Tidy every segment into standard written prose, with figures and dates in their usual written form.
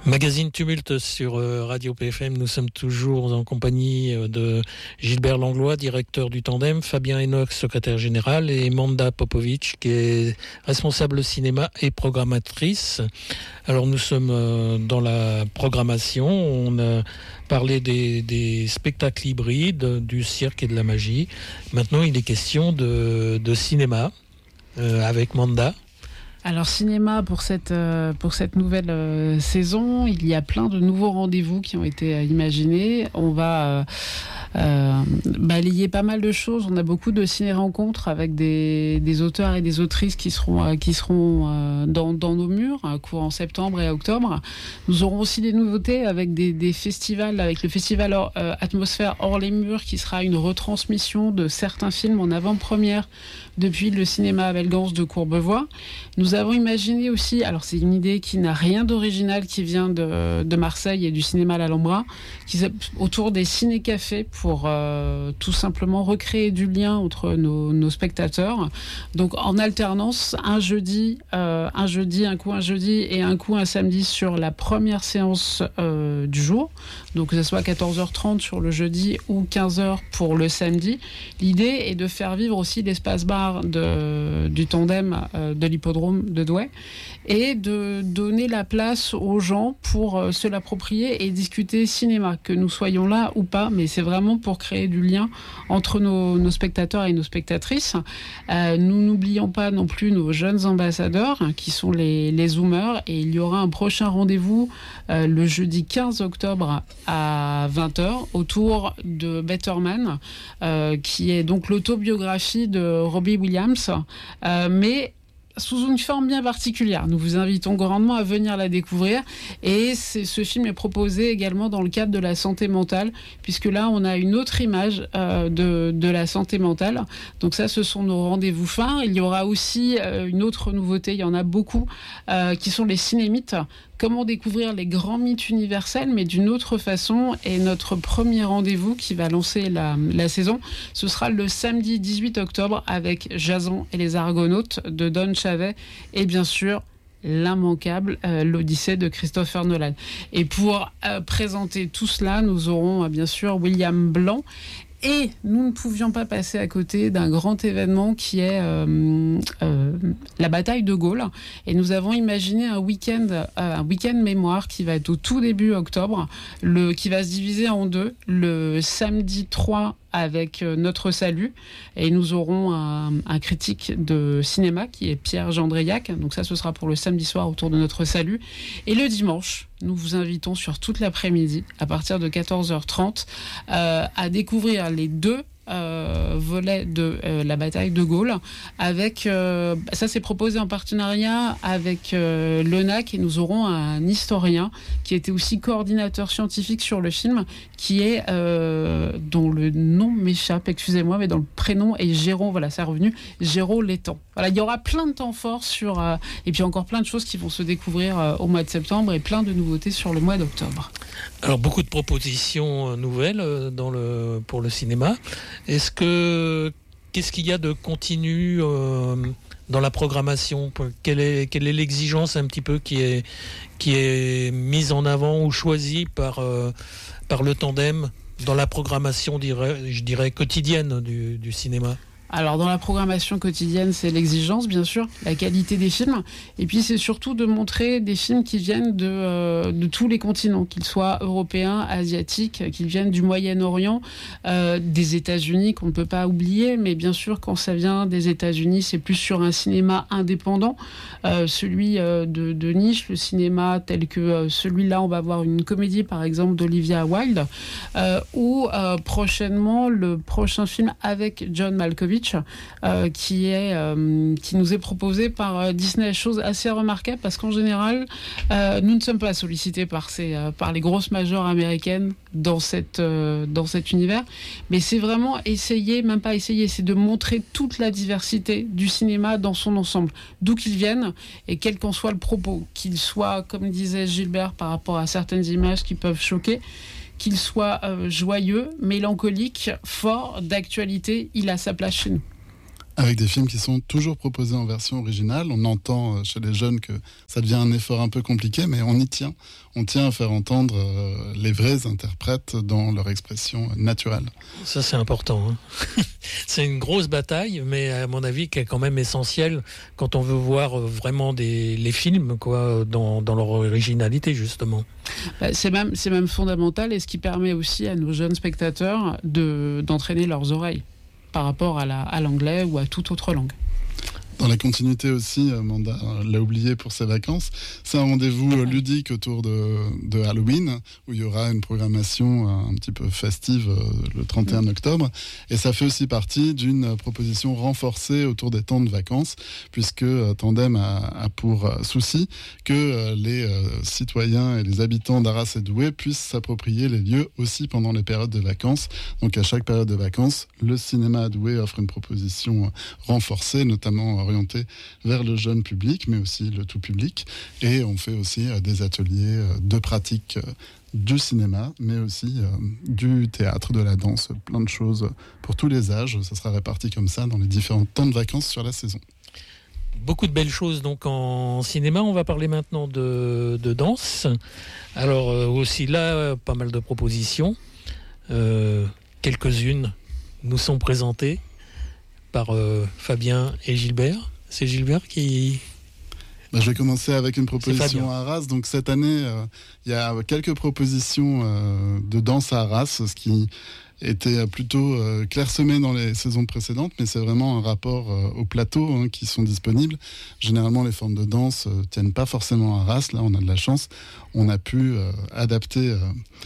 Magazine Tumulte sur Radio PFM. Nous sommes toujours en compagnie de Gilbert Langlois, directeur du Tandem, Fabien Enoch, secrétaire général, et Manda Popovic, qui est responsable cinéma et programmatrice. Alors nous sommes dans la programmation. On a parlé des spectacles hybrides, du cirque et de la magie. Maintenant, il est question de cinéma avec Manda. Alors cinéma pour cette nouvelle saison, il y a plein de nouveaux rendez-vous qui ont été imaginés. On va balayer pas mal de choses. On a beaucoup de ciné-rencontres avec des auteurs et des autrices qui seront dans nos murs, courant septembre et octobre. Nous aurons aussi des nouveautés avec des festivals, avec le festival Atmosphère hors les murs, qui sera une retransmission de certains films en avant-première depuis le cinéma à Belgance de Courbevoie. Nous avons imaginé aussi, alors c'est une idée qui n'a rien d'original, qui vient de Marseille et du cinéma à l'Alhambra, autour des ciné-cafés pour tout simplement recréer du lien entre nos spectateurs. Donc en alternance, un jeudi, un coup un jeudi et un coup un samedi sur la première séance du jour. Donc que ce soit 14h30 sur le jeudi ou 15h pour le samedi. L'idée est de faire vivre aussi l'espace bar du Tandem de l'hippodrome de Douai et de donner la place aux gens pour se l'approprier et discuter cinéma, que nous soyons là ou pas, mais c'est vraiment pour créer du lien entre nos spectateurs et nos spectatrices. Nous n'oublions pas non plus nos jeunes ambassadeurs, qui sont les Zoomers, et il y aura un prochain rendez-vous le jeudi 15 octobre à 20h autour de Better Man, qui est donc l'autobiographie de Robbie Williams, mais sous une forme bien particulière. Nous vous invitons grandement à venir la découvrir, et ce film est proposé également dans le cadre de la santé mentale, puisque là on a une autre image de la santé mentale. Donc ça, ce sont nos rendez-vous phares. Il y aura aussi une autre nouveauté, il y en a beaucoup, qui sont les cinémythes. Comment découvrir les grands mythes universels, mais d'une autre façon. Et notre premier rendez-vous qui va lancer la saison, ce sera le samedi 18 octobre avec Jason et les Argonautes de Don Chavet, et bien sûr l'immanquable l'Odyssée de Christopher Nolan. Et pour présenter tout cela, nous aurons bien sûr William Blanc. Et nous ne pouvions pas passer à côté d'un grand événement qui est la bataille de Gaulle. Et nous avons imaginé un week-end mémoire qui va être au tout début octobre, qui va se diviser en deux. Le samedi 3 avec Notre Salut, et nous aurons un critique de cinéma qui est Pierre Gendreillac. Donc ça, ce sera pour le samedi soir autour de Notre Salut. Et le dimanche, nous vous invitons sur toute l'après-midi, à partir de 14h30, à découvrir les deux volets de la bataille de Gaulle, avec ça c'est proposé en partenariat avec l'ENAC, et nous aurons un historien qui était aussi coordinateur scientifique sur le film, qui est dont le nom m'échappe, excusez-moi, mais dont le prénom est Géraud, voilà, c'est revenu, Géraud Létang. Voilà, il y aura plein de temps forts et puis encore plein de choses qui vont se découvrir au mois de septembre, et plein de nouveautés sur le mois d'octobre. Alors beaucoup de propositions nouvelles pour le cinéma. Qu'est-ce qu'il y a de continu dans la programmation? Quelle est l'exigence un petit peu qui est mise en avant ou choisie par le Tandem dans la programmation, je dirais quotidienne du cinéma? Alors dans la programmation quotidienne, c'est l'exigence, bien sûr, la qualité des films, et puis c'est surtout de montrer des films qui viennent de tous les continents, qu'ils soient européens, asiatiques, qu'ils viennent du Moyen-Orient, des États-Unis qu'on ne peut pas oublier, mais bien sûr quand ça vient des États-Unis, c'est plus sur un cinéma indépendant, celui de niche, le cinéma tel que celui-là. On va avoir une comédie par exemple d'Olivia Wilde, ou prochainement le prochain film avec John Malkovich, qui nous est proposé par Disney. Chose assez remarquable, parce qu'en général nous ne sommes pas sollicités par les grosses majors américaines dans cet univers, mais c'est vraiment même pas essayer, c'est de montrer toute la diversité du cinéma dans son ensemble, d'où qu'il vienne et quel qu'en soit le propos, qu'il soit, comme disait Gilbert, par rapport à certaines images qui peuvent choquer, qu'il soit joyeux, mélancolique, fort, d'actualité, il a sa place chez nous. Avec des films qui sont toujours proposés en version originale. On entend chez les jeunes que ça devient un effort un peu compliqué, mais on y tient. On tient à faire entendre les vrais interprètes dans leur expression naturelle. Ça, c'est important. Hein. C'est une grosse bataille, mais à mon avis, qui est quand même essentielle quand on veut voir vraiment les films dans leur originalité, justement. C'est même fondamental, et ce qui permet aussi à nos jeunes spectateurs d'entraîner leurs oreilles par rapport à l'anglais ou à toute autre langue. Dans la continuité aussi, Amanda l'a oublié pour ses vacances, c'est un rendez-vous ludique autour de Halloween, où il y aura une programmation un petit peu festive le 31 octobre. Et ça fait aussi partie d'une proposition renforcée autour des temps de vacances, puisque Tandem a pour souci que les citoyens et les habitants d'Arras et Douai puissent s'approprier les lieux aussi pendant les périodes de vacances. Donc à chaque période de vacances, le cinéma à Douai offre une proposition renforcée, notamment orienté vers le jeune public, mais aussi le tout public. Et on fait aussi des ateliers de pratique du cinéma, mais aussi du théâtre, de la danse, plein de choses pour tous les âges. Ça sera réparti comme ça dans les différents temps de vacances sur la saison. Beaucoup de belles choses donc en cinéma. On va parler maintenant de danse. Alors aussi là, pas mal de propositions. Quelques-unes nous sont présentées par Fabien et Gilbert. C'est Gilbert qui... Je vais commencer avec une proposition à Arras. Donc cette année, il y a quelques propositions de danse à Arras, ce qui était plutôt clairsemé dans les saisons précédentes, mais c'est vraiment un rapport au plateau qui sont disponibles. Généralement, les formes de danse tiennent pas forcément à Arras. Là, on a de la chance. On a pu adapter...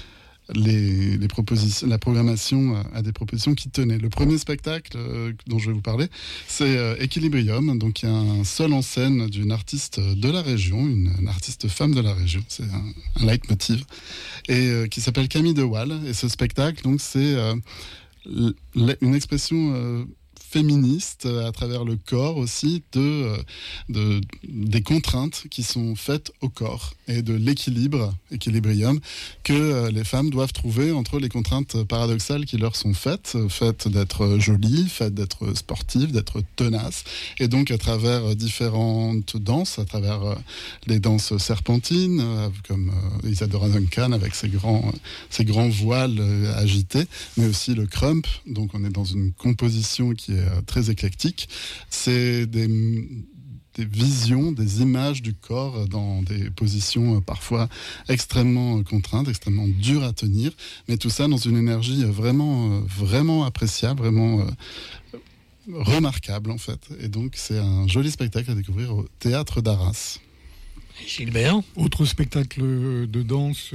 la programmation à des propositions qui tenaient. Le premier spectacle dont je vais vous parler, c'est Equilibrium, donc il y a un seul en scène d'une artiste de la région, une artiste femme de la région, c'est un leitmotiv, et qui s'appelle Camille De Waal. Et ce spectacle, donc, c'est une expression féministe à travers le corps aussi des contraintes qui sont faites au corps et de l'équilibrium que les femmes doivent trouver entre les contraintes paradoxales qui leur sont faites d'être jolies, faites d'être sportives, d'être tenaces, et donc à travers différentes danses, à travers les danses serpentines comme Isadora Duncan avec ses grands voiles agités, mais aussi le crump. Donc on est dans une composition qui est très éclectique. C'est des visions, des images du corps dans des positions parfois extrêmement contraintes, extrêmement dures à tenir, mais tout ça dans une énergie vraiment appréciable, vraiment remarquable en fait. Et donc c'est un joli spectacle à découvrir au Théâtre d'Arras. Gilbert. Autre spectacle de danse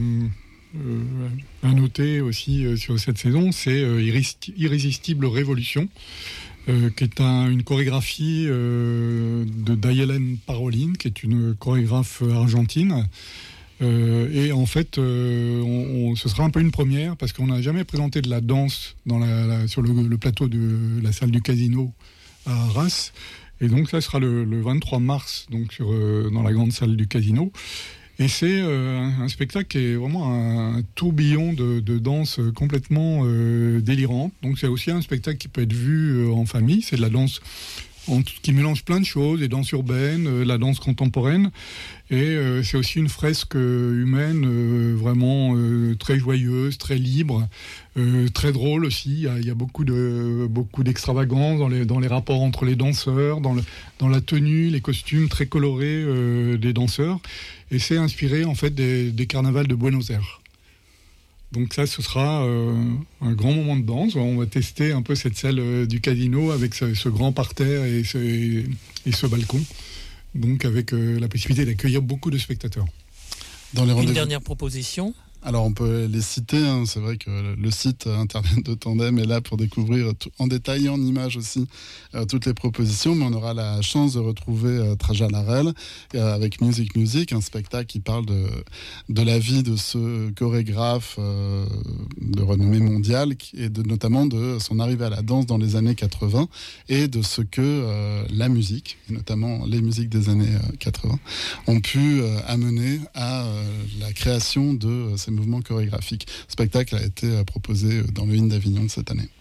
à noter aussi sur cette saison, c'est Irrésistible Révolution, qui est une chorégraphie de Dayelen Parolin, qui est une chorégraphe argentine. Et en fait, ce sera un peu une première, parce qu'on n'a jamais présenté de la danse sur le plateau de la salle du Casino à Arras. Et donc ça sera le 23 mars donc dans la grande salle du Casino. Et c'est un spectacle qui est vraiment un tourbillon de danse complètement délirante. Donc c'est aussi un spectacle qui peut être vu en famille. C'est de la danse qui mélange plein de choses, les danses urbaines, la danse contemporaine. Et c'est aussi une fresque humaine vraiment très joyeuse, très libre, très drôle aussi. Il y a beaucoup d'extravagance dans les rapports entre les danseurs, dans la tenue, les costumes très colorés des danseurs. Et c'est inspiré en fait des carnavals de Buenos Aires. Donc ça, ce sera un grand moment de danse. On va tester un peu cette salle du Casino avec ce grand parterre et ce balcon. Donc avec la possibilité d'accueillir beaucoup de spectateurs. Une dernière proposition. Alors on peut les citer, c'est vrai que le site internet de Tandem est là pour découvrir en détail et en images aussi toutes les propositions, mais on aura la chance de retrouver Traja Larel avec Music, un spectacle qui parle de la vie de ce chorégraphe de renommée mondiale et notamment de son arrivée à la danse dans les années 80 et de ce que la musique, et notamment les musiques des années 80, ont pu amener à la création de ces mouvements chorégraphiques. Le spectacle a été proposé dans le Inn d'Avignon de cette année.